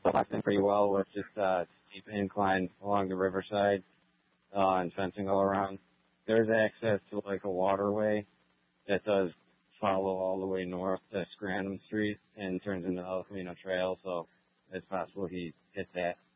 Locked in pretty well with just steep incline along the riverside and fencing all around. There's access to like a waterway that does follow all the way north to Scranton Street and turns into El Camino Trail, so it's possible he hit that.